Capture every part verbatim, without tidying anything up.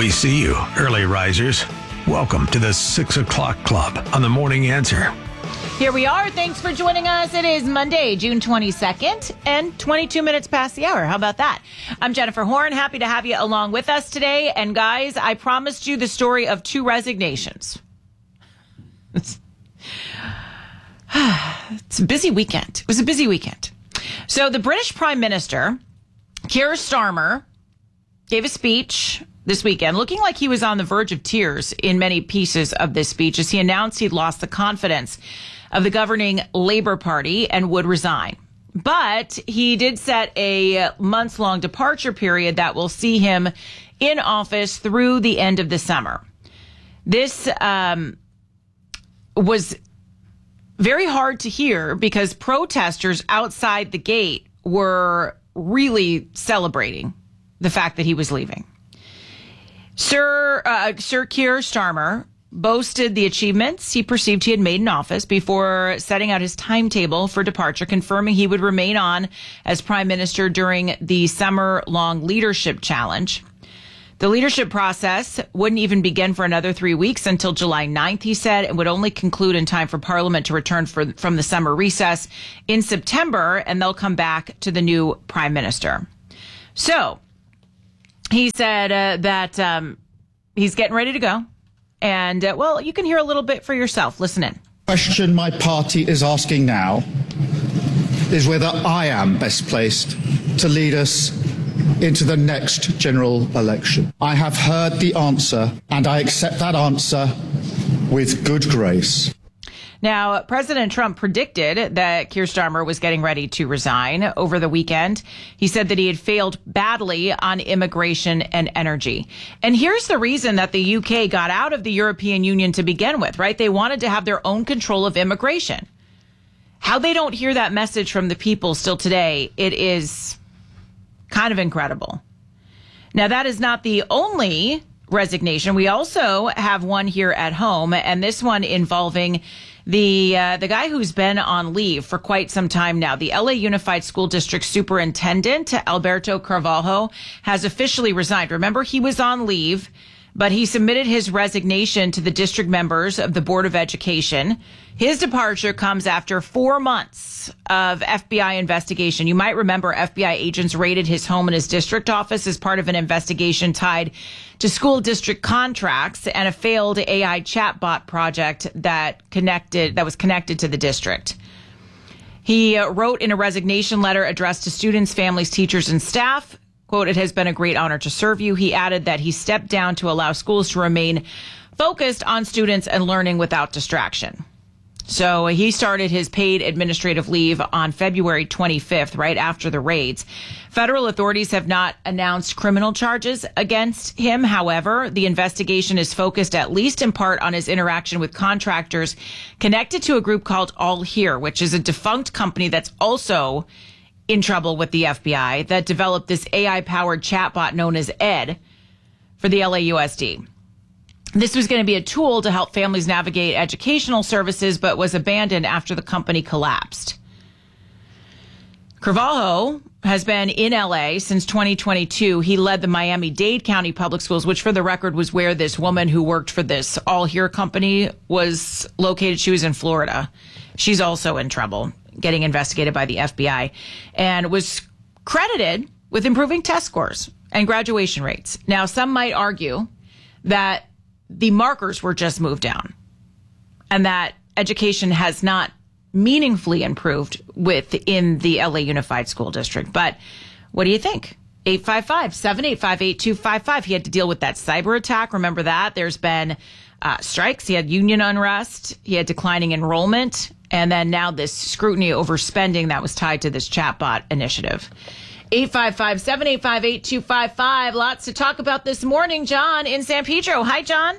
We see you, early risers. Welcome to the six o'clock club on the Morning Answer. Here we are. Thanks for joining us. It is Monday, June twenty-second, and twenty-two minutes past the hour. How about that? I'm Jennifer Horn. Happy to have you along with us today. And guys, I promised you the story of two resignations. It's, it's a busy weekend. It was a busy weekend. So the British Prime Minister, Keir Starmer, gave a speech this weekend, looking like he was on the verge of tears in many pieces of this speech as he announced he'd lost the confidence of the governing Labour Party and would resign. But he did set a months-long departure period that will see him in office through the end of the summer. This um, was very hard to hear because protesters outside the gate were really celebrating the fact that he was leaving. Sir, uh, Sir Keir Starmer boasted the achievements he perceived he had made in office before setting out his timetable for departure, confirming he would remain on as Prime Minister during the summer-long leadership challenge. The leadership process wouldn't even begin for another three weeks until July ninth, he said, and would only conclude in time for Parliament to return for, from the summer recess in September, and they'll come back to the new Prime Minister. So he said uh, that um, he's getting ready to go. And, uh, well, you can hear a little bit for yourself. Listen in. The question my party is asking now is whether I am best placed to lead us into the next general election. I have heard the answer, and I accept that answer with good grace. Now, President Trump predicted that Keir Starmer was getting ready to resign over the weekend. He said that he had failed badly on immigration and energy. And here's the reason that the U K got out of the European Union to begin with, right? They wanted to have their own control of immigration. How they don't hear that message from the people still today, it is kind of incredible. Now, that is not the only resignation. We also have one here at home, and this one involving the uh, the guy who's been on leave for quite some time now. The L A Unified School District Superintendent, Alberto Carvalho, has officially resigned. Remember, he was on leave, but he submitted his resignation to the district members of the Board of Education. His departure comes after four months of F B I investigation. You might remember F B I agents raided his home and his district office as part of an investigation tied to school district contracts and a failed A I chatbot project that connected that was connected to the district. He uh, wrote in a resignation letter addressed to students, families, teachers, and staff, quote, "It has been a great honor to serve you." He added that he stepped down to allow schools to remain focused on students and learning without distraction. So he started his paid administrative leave on February twenty-fifth, right after the raids. Federal authorities have not announced criminal charges against him. However, the investigation is focused at least in part on his interaction with contractors connected to a group called All Here, which is a defunct company that's also in trouble with the F B I that developed this A I-powered chatbot known as Ed for the L A U S D. This was going to be a tool to help families navigate educational services, but was abandoned after the company collapsed. Carvalho has been in L A since twenty twenty-two. He led the Miami-Dade County Public Schools, which for the record was where this woman who worked for this All Here company was located. She was in Florida. She's also in trouble, getting investigated by the F B I, and was credited with improving test scores and graduation rates. Now, some might argue that the markers were just moved down and that education has not meaningfully improved within the L A Unified School District. But what do you think? eight five five, seven eight five, eight two five five. He had to deal with that cyber attack. Remember that? There's been uh, strikes. He had union unrest. He had declining enrollment. And then now this scrutiny over spending that was tied to this chatbot initiative. eight five five, seven eight five, eight two five five. Lots to talk about this morning. John in San Pedro. Hi, John.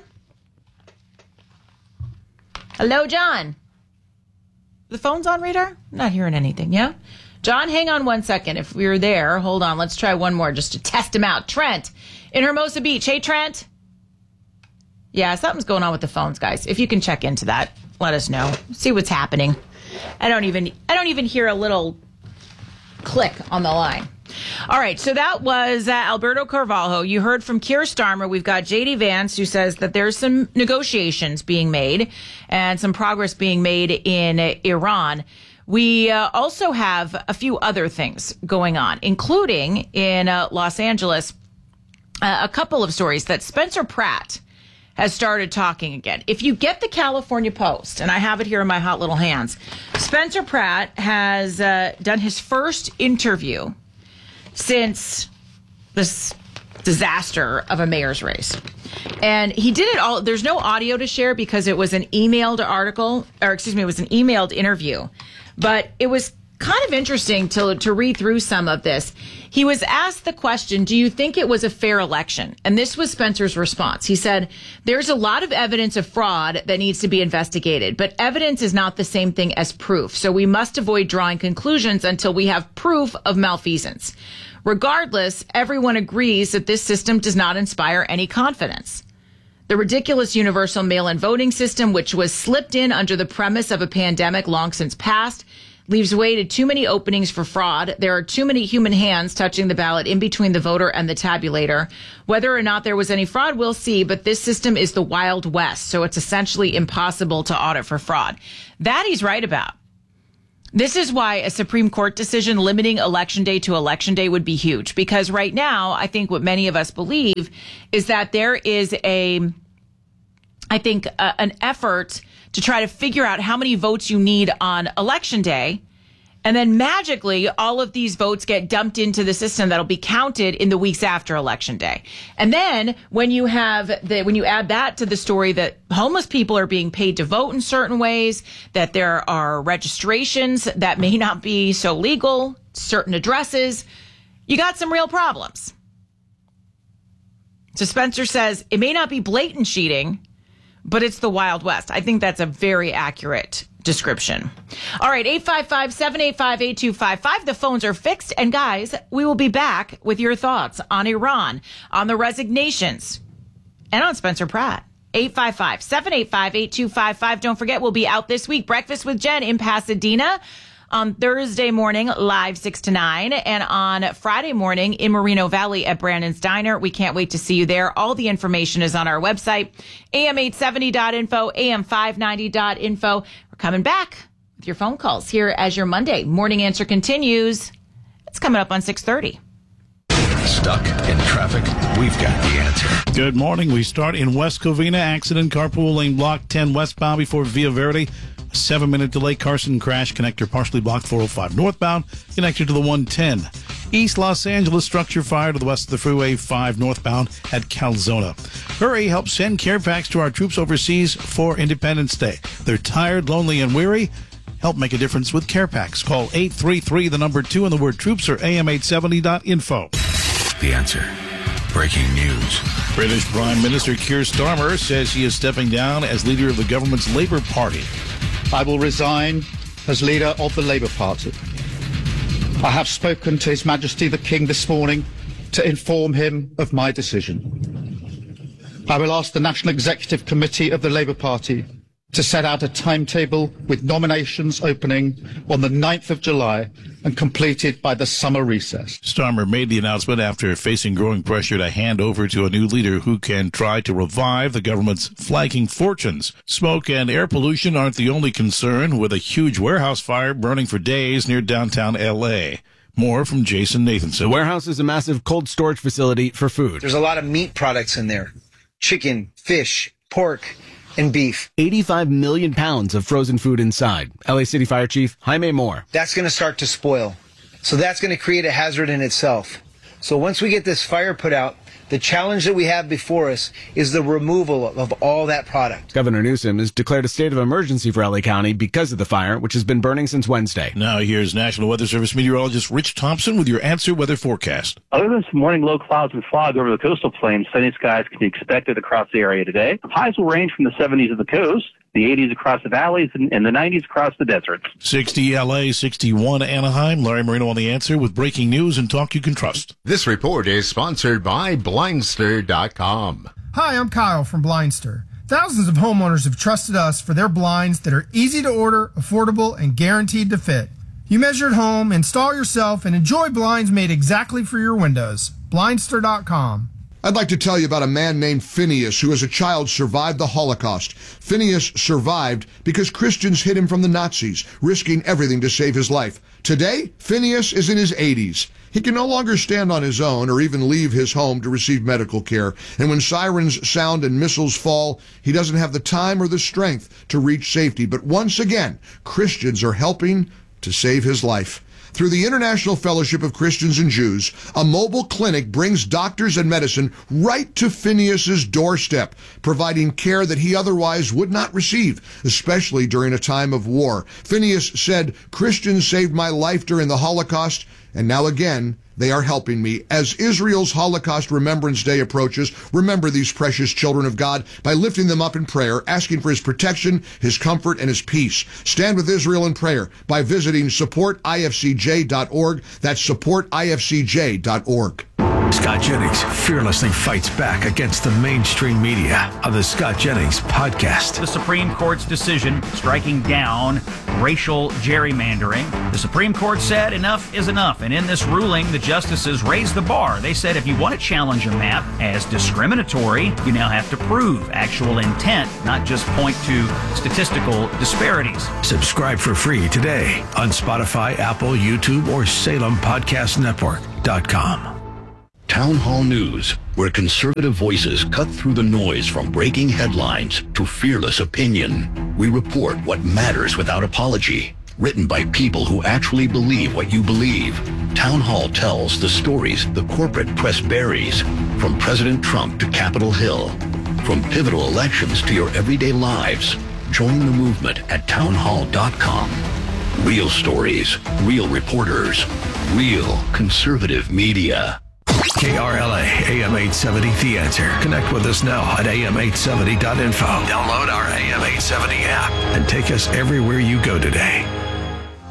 Hello, John. The phone's on, radar? I'm not hearing anything, yeah? John, hang on one second. If we were there, hold on. Let's try one more just to test him out. Trent in Hermosa Beach. Hey, Trent. Yeah, something's going on with the phones, guys. If you can check into that, let us know. See what's happening. I don't even I don't even hear a little click on the line. All right, so that was uh, Alberto Carvalho. You heard from Keir Starmer. We've got J D Vance, who says that there's some negotiations being made and some progress being made in uh, Iran. We uh, also have a few other things going on, including in uh, Los Angeles, uh, a couple of stories that Spencer Pratt has started talking again. If you get the California Post, and I have it here in my hot little hands, Spencer Pratt has uh, done his first interview since this disaster of a mayor's race. And he did it all. There's no audio to share because it was an emailed article, or excuse me, it was an emailed interview. But it was kind of interesting to to read through some of this. He was asked the question, do you think it was a fair election? And this was Spencer's response. He said, there's a lot of evidence of fraud that needs to be investigated, but evidence is not the same thing as proof. So we must avoid drawing conclusions until we have proof of malfeasance. Regardless, everyone agrees that this system does not inspire any confidence. The ridiculous universal mail-in voting system, which was slipped in under the premise of a pandemic long since passed, leaves way to too many openings for fraud. There are too many human hands touching the ballot in between the voter and the tabulator. Whether or not there was any fraud, we'll see, but this system is the Wild West, so it's essentially impossible to audit for fraud. That he's right about. This is why a Supreme Court decision limiting election day to election day would be huge, because right now, I think what many of us believe is that there is a, I think, uh, an effort to try to figure out how many votes you need on election day. And then magically, all of these votes get dumped into the system that'll be counted in the weeks after election day. And then when you have the, when you add that to the story that homeless people are being paid to vote in certain ways, that there are registrations that may not be so legal, certain addresses, you got some real problems. So Spencer says it may not be blatant cheating, but it's the Wild West. I think that's a very accurate description. All right, eight five five, seven eight five, eight two five five. The phones are fixed. And guys, we will be back with your thoughts on Iran, on the resignations, and on Spencer Pratt. eight five five, seven eight five, eight two five five. Don't forget, we'll be out this week. Breakfast with Jen in Pasadena on Thursday morning, live six to nine, and on Friday morning in Moreno Valley at Brandon's Diner. We can't wait to see you there. All the information is on our website, A M eight seventy dot info, A M five ninety dot info. We're coming back with your phone calls here as your Monday Morning Answer continues. It's coming up on six thirty. Stuck in traffic? We've got the answer. Good morning. We start in West Covina. Accident, carpool lane block ten westbound before Via Verde. Seven-minute delay. Carson crash. Connector partially blocked. four oh five northbound. Connector to the one ten. East Los Angeles structure fire to the west of the Freeway five northbound at Calzona. Hurry helps send care packs to our troops overseas for Independence Day. They're tired, lonely, and weary. Help make a difference with care packs. Call eight three three, the number two, and the word troops, or A M eight seventy dot info. The answer. Breaking news. British Prime Minister Keir Starmer says he is stepping down as leader of the government's Labour Party. I will resign as leader of the Labour Party. I have spoken to His Majesty the King this morning to inform him of my decision. I will ask the National Executive Committee of the Labour Party to set out a timetable with nominations opening on the ninth of July and completed by the summer recess. Starmer made the announcement after facing growing pressure to hand over to a new leader who can try to revive the government's flagging fortunes. Smoke and air pollution aren't the only concern, with a huge warehouse fire burning for days near downtown L A. More from Jason Nathanson. The warehouse is a massive cold storage facility for food. There's a lot of meat products in there. Chicken, fish, pork, and beef. eighty-five million pounds of frozen food inside. L A City Fire Chief Jaime Moore. That's going to start to spoil. So that's going to create a hazard in itself. So once we get this fire put out, the challenge that we have before us is the removal of all that product. Governor Newsom has declared a state of emergency for L A County because of the fire, which has been burning since Wednesday. Now here's National Weather Service meteorologist Rich Thompson with your answer weather forecast. Other than some morning low clouds and fog over the coastal plains, sunny skies can be expected across the area today. Highs will range from the seventies of the coast, the eighties across the valleys, and, and the nineties across the deserts. sixty L A, sixty-one Anaheim. Larry Marino on the answer with breaking news and talk you can trust. This report is sponsored by Blindster dot com. Hi, I'm Kyle from Blindster. Thousands of homeowners have trusted us for their blinds that are easy to order, affordable, and guaranteed to fit. You measure at home, install yourself, and enjoy blinds made exactly for your windows. Blindster dot com. I'd like to tell you about a man named Phineas who as a child survived the Holocaust. Phineas survived because Christians hid him from the Nazis, risking everything to save his life. Today, Phineas is in his eighties. He can no longer stand on his own or even leave his home to receive medical care. And when sirens sound and missiles fall, he doesn't have the time or the strength to reach safety. But once again, Christians are helping to save his life. Through the International Fellowship of Christians and Jews, a mobile clinic brings doctors and medicine right to Phineas's doorstep, providing care that he otherwise would not receive, especially during a time of war. Phineas said, "Christians saved my life during the Holocaust, and now again, they are helping me." As Israel's Holocaust Remembrance Day approaches, remember these precious children of God by lifting them up in prayer, asking for his protection, his comfort, and his peace. Stand with Israel in prayer by visiting support I F C J dot org. That's support I F C J dot org. Scott Jennings fearlessly fights back against the mainstream media on the Scott Jennings Podcast. The Supreme Court's decision striking down racial gerrymandering. The Supreme Court said enough is enough. And in this ruling, the justices raised the bar. They said if you want to challenge a map as discriminatory, you now have to prove actual intent, not just point to statistical disparities. Subscribe for free today on Spotify, Apple, YouTube, or Salem Podcast Network dot com. Town Hall News, where conservative voices cut through the noise from breaking headlines to fearless opinion. We report what matters without apology. Written by people who actually believe what you believe. Town Hall tells the stories the corporate press buries, from President Trump to Capitol Hill. From pivotal elections to your everyday lives. Join the movement at town hall dot com. Real stories, real reporters, real conservative media. K R L A, A M eight seventy, The Answer. Connect with us now at A M eight seventy dot info. Download our A M eight seventy app and take us everywhere you go today.